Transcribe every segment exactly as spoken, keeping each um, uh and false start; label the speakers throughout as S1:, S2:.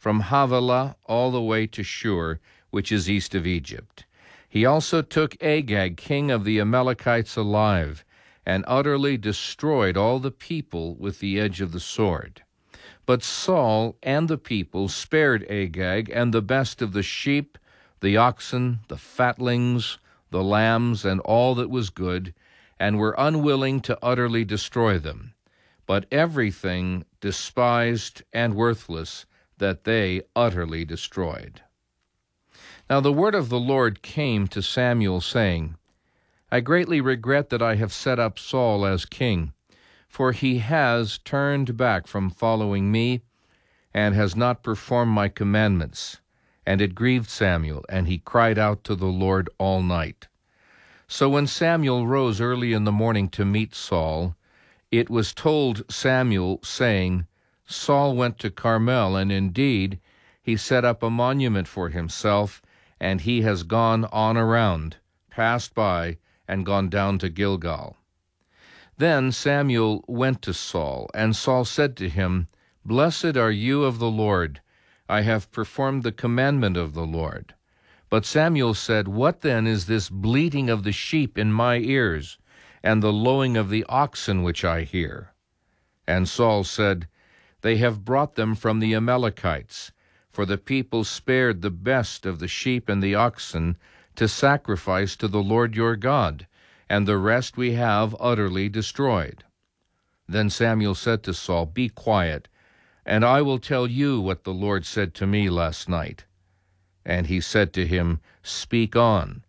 S1: from Havilah all the way to Shur, which is east of Egypt. He also took Agag, king of the Amalekites, alive, and utterly destroyed all the people with the edge of the sword. But Saul and the people spared Agag and the best of the sheep, the oxen, the fatlings, the lambs, and all that was good, and were unwilling to utterly destroy them, but everything despised and worthless that they utterly destroyed. Now the word of the Lord came to Samuel, saying, I greatly regret that I have set up Saul as king, for he has turned back from following me, and has not performed my commandments. And it grieved Samuel, and he cried out to the Lord all night. So when Samuel rose early in the morning to meet Saul, it was told Samuel, saying, Saul went to Carmel, and indeed he set up a monument for himself, and he has gone on around, passed by, and gone down to Gilgal. Then Samuel went to Saul, and Saul said to him, Blessed are you of the Lord. I have performed the commandment of the Lord. But Samuel said, What then is this bleating of the sheep in my ears, and the lowing of the oxen which I hear? And Saul said, They have brought them from the Amalekites, for the people spared the best of the sheep and the oxen to sacrifice to the Lord your God, and the rest we have utterly destroyed. Then Samuel said to Saul, Be quiet, and I will tell you what the Lord said to me last night. And he said to him, Speak on.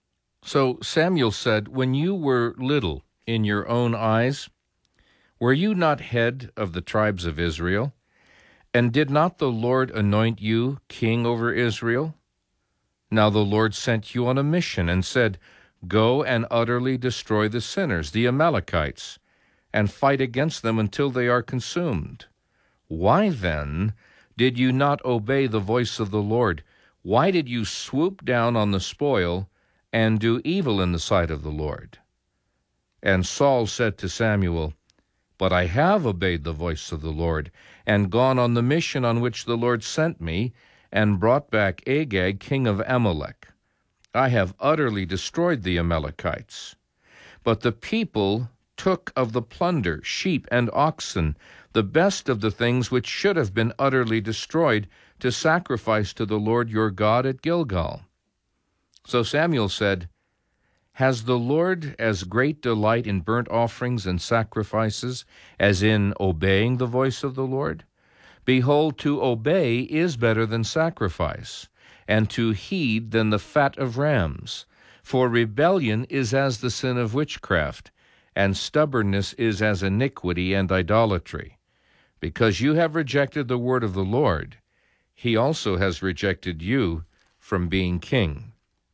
S1: So Samuel said, When you were little in your own eyes, were you not head of the tribes of Israel? And did not the Lord anoint you king over Israel? Now the Lord sent you on a mission and said, Go and utterly destroy the sinners, the Amalekites, and fight against them until they are consumed. Why then did you not obey the voice of the Lord? Why did you swoop down on the spoil and do evil in the sight of the Lord? And Saul said to Samuel, But I have obeyed the voice of the Lord, and gone on the mission on which the Lord sent me, and brought back Agag, king of Amalek. I have utterly destroyed the Amalekites. But the people took of the plunder, sheep and oxen, the best of the things which should have been utterly destroyed, to sacrifice to the Lord your God at Gilgal. So Samuel said, Has the Lord as great delight in burnt offerings and sacrifices as in obeying the voice of the Lord? Behold, to obey is better than sacrifice, and to heed than the fat of rams. For rebellion is as the sin of witchcraft, and stubbornness is as iniquity and idolatry. Because you have rejected the word of the Lord, he also has rejected you from being king.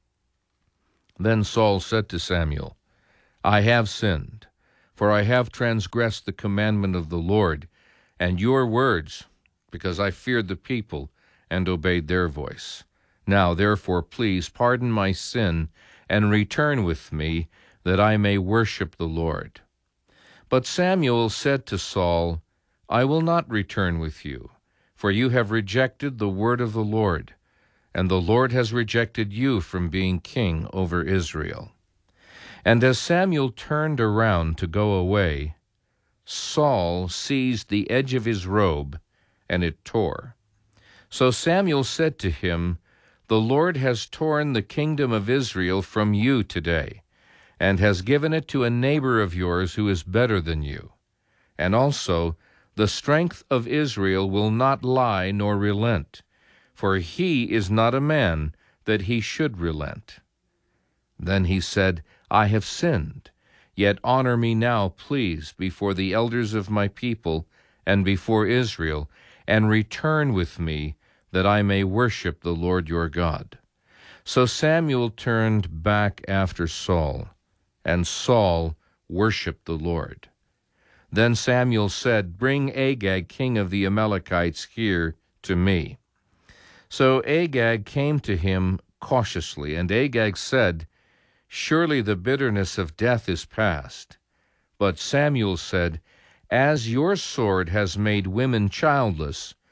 S1: Then Saul said to Samuel, I have sinned, for I have transgressed the commandment of the Lord, and your words, because I feared the people and obeyed their voice. Now, therefore, please pardon my sin and return with me, that I may worship the Lord. But Samuel said to Saul, I will not return with you, for you have rejected the word of the Lord, and the Lord has rejected you from being king over Israel. And as Samuel turned around to go away, Saul seized the edge of his robe, and it tore. So Samuel said to him, The Lord has torn the kingdom of Israel from you today, and has given it to a neighbor of yours who is better than you. And also, the strength of Israel will not lie nor relent, for he is not a man that he should relent. Then he said, I have sinned, yet honor me now, please, before the elders of my people and before Israel, and return with me, that I may worship the Lord your God. So Samuel turned back after Saul, and Saul worshipped the Lord. Then Samuel said, Bring Agag, king of the Amalekites, here to me. So Agag came to him cautiously, and Agag said, Surely the bitterness of death is past. But Samuel said, As your sword has made women childless,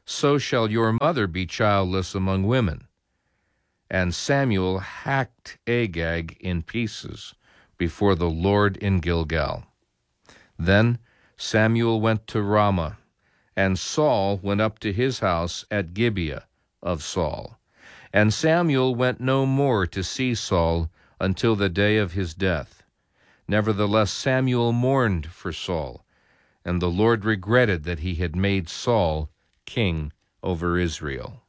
S1: so shall your mother be childless among women. And Samuel hacked Agag in pieces before the Lord in Gilgal. Then Samuel went to Ramah, and Saul went up to his house at Gibeah of Saul. And Samuel went no more to see Saul until the day of his death. Nevertheless Samuel mourned for Saul, and the Lord regretted that he had made Saul king over Israel.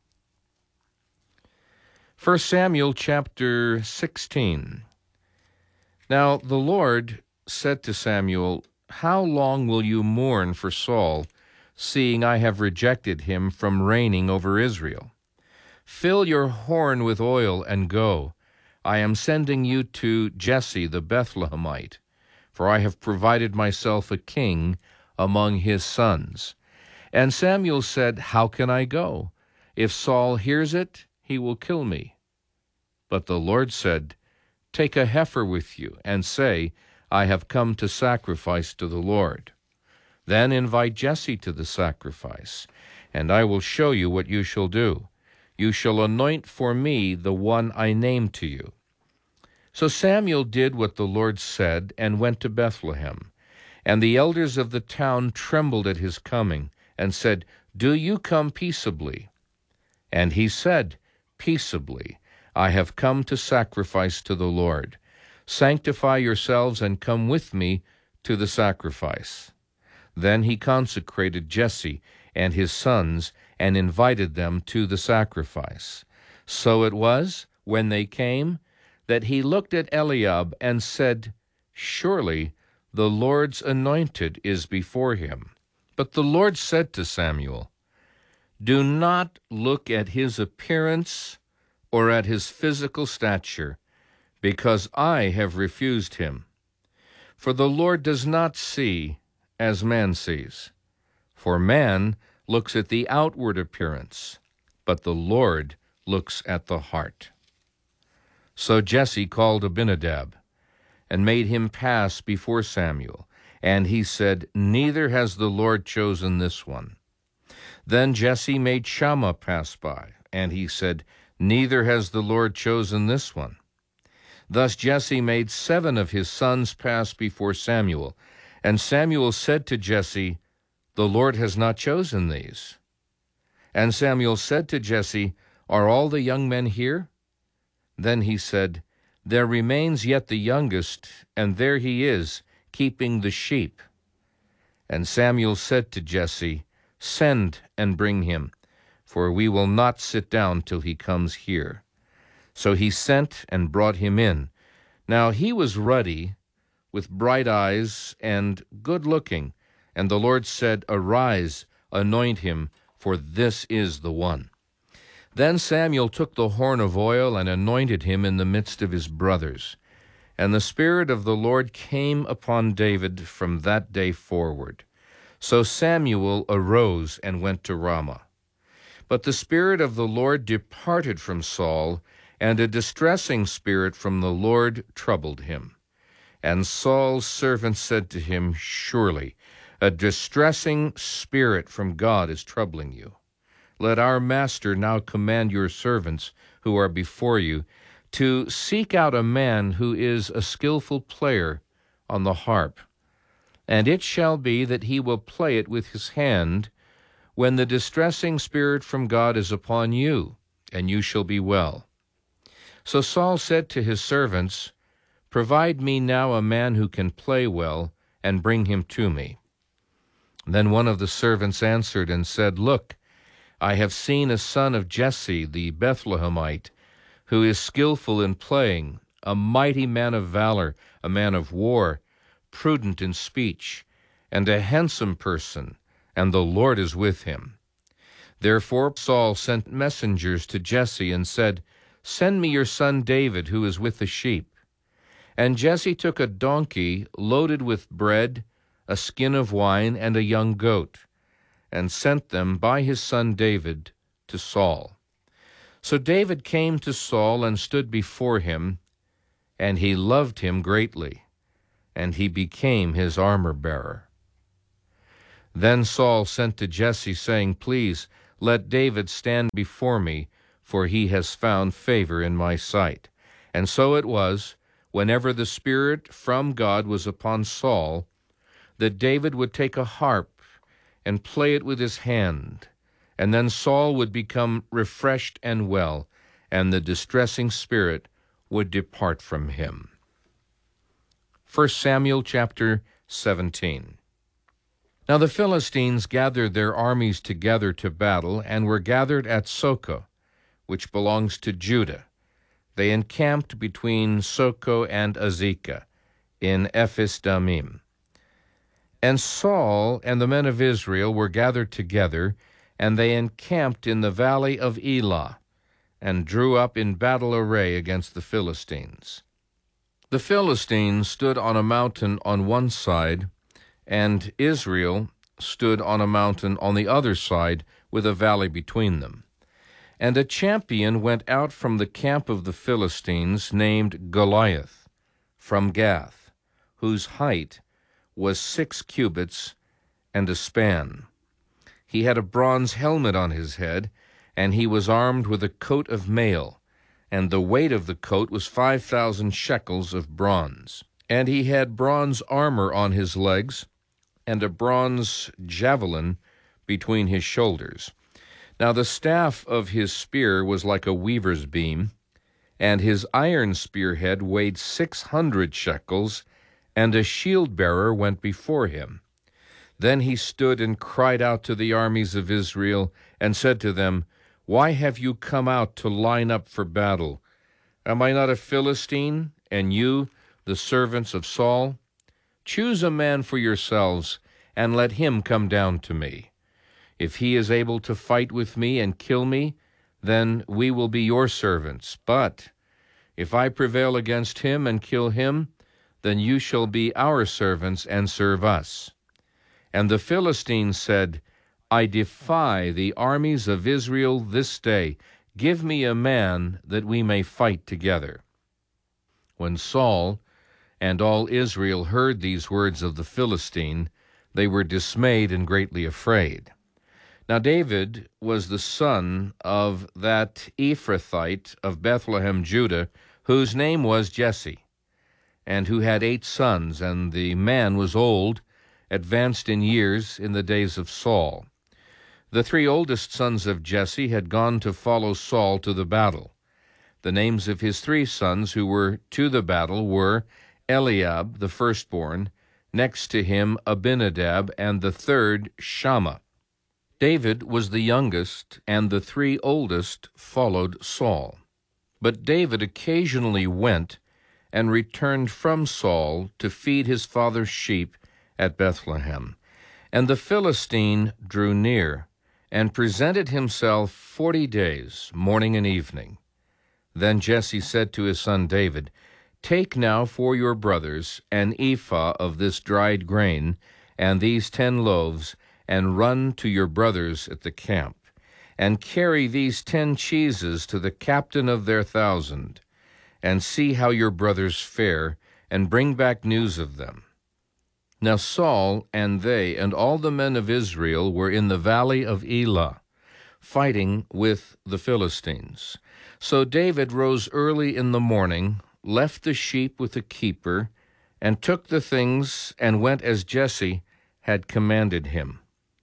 S1: First Samuel chapter sixteen. Now the Lord said to Samuel, "How long will you mourn for Saul, seeing I have rejected him from reigning over Israel? Fill your horn with oil and go. I am sending you to Jesse the Bethlehemite, for I have provided myself a king among his sons." And Samuel said, "How can I go? If Saul hears it, he will kill me." But the Lord said, "Take a heifer with you, and say, I have come to sacrifice to the Lord. Then invite Jesse to the sacrifice, and I will show you what you shall do. You shall anoint for me the one I name to you." So Samuel did what the Lord said, and went to Bethlehem. And the elders of the town trembled at his coming, and said, "Do you come peaceably?" And he said, "Peaceably. I have come to sacrifice to the Lord. Sanctify yourselves and come with me to the sacrifice." Then he consecrated Jesse and his sons and invited them to the sacrifice. So it was, when they came, that he looked at Eliab and said, "Surely the Lord's anointed is before him." But the Lord said to Samuel, "Do not look at his appearance or at his physical stature, because I have refused him. For the Lord does not see as man sees. For man looks at the outward appearance, but the Lord looks at the heart." So Jesse called Abinadab and made him pass before Samuel, and he said, "Neither has the Lord chosen this one." Then Jesse made Shammah pass by, and he said, "Neither has the Lord chosen this one." Thus Jesse made seven of his sons pass before Samuel, and Samuel said to Jesse, "The Lord has not chosen these." And Samuel said to Jesse, "Are all the young men here?" Then he said, "There remains yet the youngest, and there he is, keeping the sheep." And Samuel said to Jesse, "Send and bring him, for we will not sit down till he comes here." So he sent and brought him in. Now he was ruddy, with bright eyes, and good-looking. And the Lord said, "Arise, anoint him, for this is the one." Then Samuel took the horn of oil and anointed him in the midst of his brothers. And the Spirit of the Lord came upon David from that day forward. So Samuel arose and went to Ramah. But the Spirit of the Lord departed from Saul, and a distressing spirit from the Lord troubled him. And Saul's servant said to him, "Surely a distressing spirit from God is troubling you. Let our master now command your servants who are before you to seek out a man who is a skillful player on the harp. And it shall be that he will play it with his hand when the distressing spirit from God is upon you, and you shall be well." So Saul said to his servants, "Provide me now a man who can play well, and bring him to me." Then one of the servants answered and said, "Look, I have seen a son of Jesse the Bethlehemite, who is skillful in playing, a mighty man of valor, a man of war, prudent in speech, and a handsome person, and the Lord is with him." Therefore Saul sent messengers to Jesse and said, "Send me your son David, who is with the sheep." And Jesse took a donkey loaded with bread, a skin of wine, and a young goat, and sent them by his son David to Saul. So David came to Saul and stood before him, and he loved him greatly, and he became his armor-bearer. Then Saul sent to Jesse, saying, "Please Let David stand before me, for he has found favor in my sight. And so it was, whenever the Spirit from God was upon Saul, that David would take a harp and play it with his hand, and then Saul would become refreshed and well, and the distressing spirit would depart from him. First Samuel chapter seventeen. Now the Philistines gathered their armies together to battle, and were gathered at Socoh, which belongs to Judah. They encamped between Socoh and Azekah, in Ephes-dammim. And Saul and the men of Israel were gathered together, and they encamped in the valley of Elah, and drew up in battle array against the Philistines. The Philistines stood on a mountain on one side, and Israel stood on a mountain on the other side, with a valley between them. And a champion went out from the camp of the Philistines, named Goliath, from Gath, whose height was six cubits and a span. He had a bronze helmet on his head, and he was armed with a coat of mail, and the weight of the coat was five thousand shekels of bronze. And he had bronze armor on his legs, and a bronze javelin between his shoulders. Now the staff of his spear was like a weaver's beam, and his iron spearhead weighed six hundred shekels, and a shield-bearer went before him. Then he stood and cried out to the armies of Israel, and said to them, Why have you come out to line up for battle? Am I not a Philistine, and you the servants of Saul? Choose a man for yourselves, and let him come down to me. If he is able to fight with me and kill me, then we will be your servants. But if I prevail against him and kill him, then you shall be our servants and serve us. And the Philistines said, I defy the armies of Israel this day. Give me a man that we may fight together. When Saul and all Israel heard these words of the Philistine, they were dismayed and greatly afraid. Now David was the son of that Ephrathite of Bethlehem, Judah, whose name was Jesse, and who had eight sons, and the man was old, advanced in years in the days of Saul. The three oldest sons of Jesse had gone to follow Saul to the battle. The names of his three sons who were to the battle were Eliab, the firstborn, next to him Abinadab, and the third Shammah. David was the youngest, and the three oldest followed Saul. But David occasionally went and returned from Saul to feed his father's sheep at Bethlehem. And the Philistine drew near, and presented himself forty days, morning and evening. Then Jesse said to his son David, Take now for your brothers an ephah of this dried grain, and these ten loaves, and run to your brothers at the camp, and carry these ten cheeses to the captain of their thousand, and see how your brothers fare, and bring back news of them. Now Saul and they and all the men of Israel were in the valley of Elah, fighting with the Philistines. So David rose early in the morning, left the sheep with the keeper, and took the things, and went as Jesse had commanded him.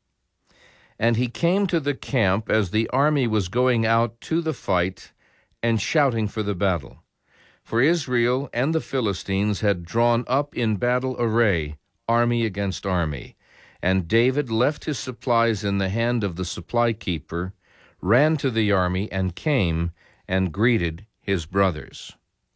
S1: And he came to the camp as the army was going out to the fight, and shouting for the battle. For Israel and the Philistines had drawn up in battle array, army against army. And David left his supplies in the hand of the supply keeper, ran to the army, and came and greeted his brothers.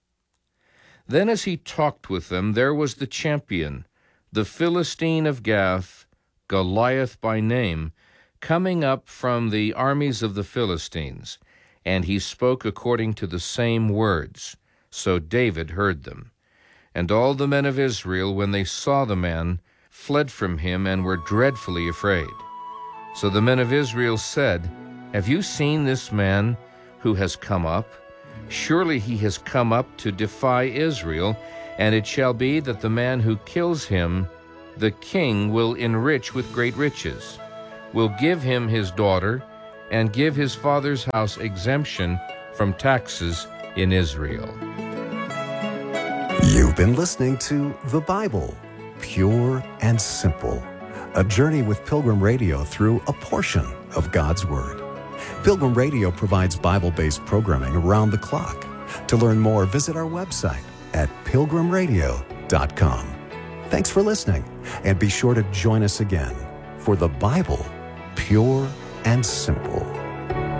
S1: Then as he talked with them, there was the champion, the Philistine of Gath, Goliath by name, coming up from the armies of the Philistines, and he spoke according to the same words. So David heard them. And all the men of Israel, when they saw the man, fled from him and were dreadfully afraid. So the men of Israel said, Have you seen this man who has come up? Surely he has come up to defy Israel, and it shall be that the man who kills him, the king will enrich with great riches, will give him his daughter, and give his father's house exemption from taxes in Israel.
S2: You've been listening to The Bible, Pure and Simple, a journey with Pilgrim Radio through a portion of God's Word. Pilgrim Radio provides Bible-based programming around the clock. To learn more, visit our website at pilgrim radio dot com. Thanks for listening, and be sure to join us again for The Bible, Pure and Simple.